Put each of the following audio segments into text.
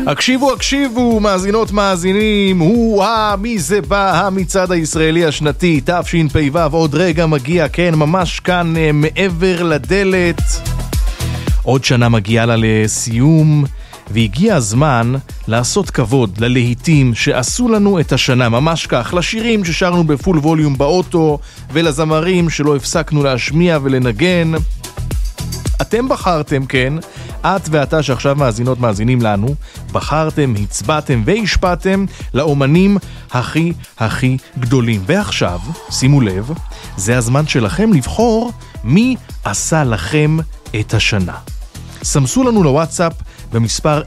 הקשיבו, מאזינות מאזינים, מי זה בא המצעד הישראלי השנתי, תשפ"ו, עוד רגע מגיע, כן, ממש כאן מעבר לדלת. עוד שנה מגיעה לה לסיום, והגיע הזמן לעשות כבוד ללהיטים שעשו לנו את השנה, ממש כך, לשירים ששרנו בפול ווליום באוטו, ולזמרים שלא הפסקנו להשמיע ולנגן. אתם בחרתם, כן, את ואתה שעכשיו מאזינות מאזינים לנו, בחרתם, הצבעתם והשפעתם לאומנים הכי גדולים. ועכשיו, שימו לב, זה הזמן שלכם לבחור מי עשה לכם את השנה. סמסו לנו לוואטסאפ במספר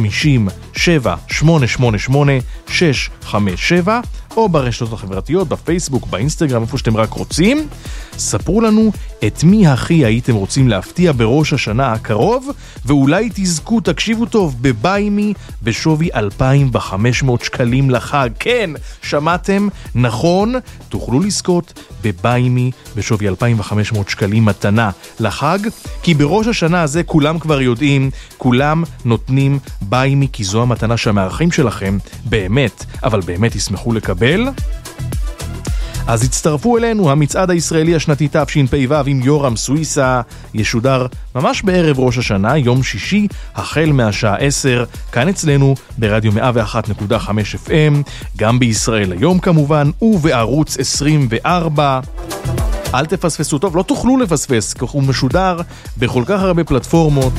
050-7888-657 או ברשתות החברתיות, בפייסבוק, באינסטגרם, איפה שאתם רק רוצים. ספרו לנו את מי הכי הייתם רוצים להפתיע בראש השנה הקרוב, ואולי תזכו, תקשיבו טוב, בביימי בשווי 2,500 שקלים לחג. כן, שמעתם נכון, תוכלו לזכות בביימי בשווי 2,500 שקלים מתנה לחג, כי בראש השנה הזה כולם כבר יודעים, כולם נותנים ביימי, כי זו המתנה שהמארחים שלכם באמת, אבל באמת ישמחו לקבל. אז הצטרפו אלינו, המצעד הישראלי השנתי תשפ"ו עם יורם סוויסה, ישודר ממש בערב ראש השנה, יום שישי, החל מהשעה 10, כאן אצלנו ברדיו 101.5 FM, גם בישראל היום כמובן, ובערוץ 24. אל תפספסו, טוב, לא תוכלו לפספס, כי הוא משודר בכל כך הרבה פלטפורמות.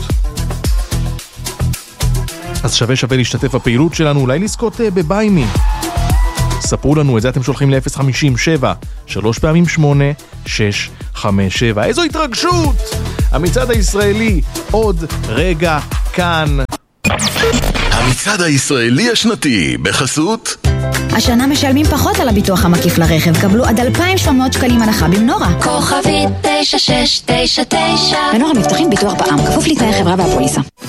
אז שווה להשתתף בפעילות שלנו, אולי לזכות בביימי. ספרו לנו את זה, אתם שולחים ל-057 3x8 657. איזו התרגשות! המצעד הישראלי עוד רגע כאן. המצעד הישראלי השנתי בחסות השנה משלמים פחות על הביטוח המקיף לרכב, קבלו עד 2,700 שקלים הנחה במנורה. כוכבית 9699. בנורה מבטחים ביטוח בע"מ, כפוף לתנאי חברה והפוליסה.